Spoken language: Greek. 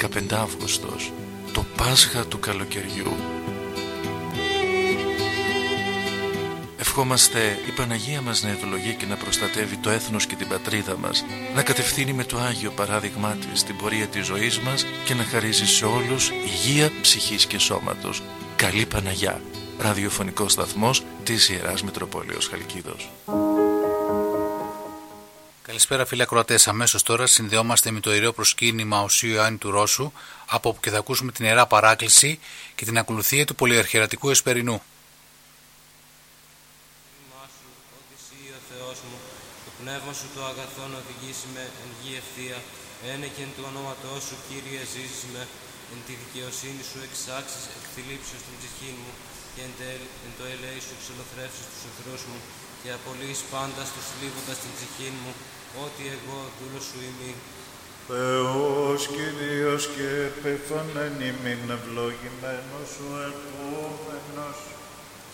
15 Αύγουστος, το Πάσχα του καλοκαιριού. Ευχόμαστε η Παναγία μας να ευλογεί και να προστατεύει το έθνος και την πατρίδα μας, να κατευθύνει με το Άγιο παράδειγμά της την πορεία της ζωής μας και να χαρίζει σε όλους υγεία ψυχής και σώματος. Καλή Παναγιά, ραδιοφωνικός σταθμός της Ιεράς Μητροπόλεως Χαλκίδος. Καλησπέρα φίλοι ακροατές. Αμέσως τώρα συνδεόμαστε με το ιερό προσκύνημα Οσίου Ιωάννη του Ρώσου, από όπου και θα ακούσουμε την Ιερά Παράκληση και την ακολουθία του Πολυαρχιερατικού Εσπερινού. Το πνεύμα σου το αγαθό να οδηγήσει με εν γη ευθεία, ένε και εν του ονόματός σου, Κύριε, ζήσεις με, εν τη δικαιοσύνη σου εξάξεις εκθυλίψεως την ψυχή μου, και εν το ελέη σου εξολοθρεύσεις τους εχθρούς μου, και απολύεις πάντα στους θλίβοντας την ψυχή μου, ότι εγώ δούλος σου είμαι. Θεός Κύριος και επιφανέν ημίν ευλογημένος σου επόμενος.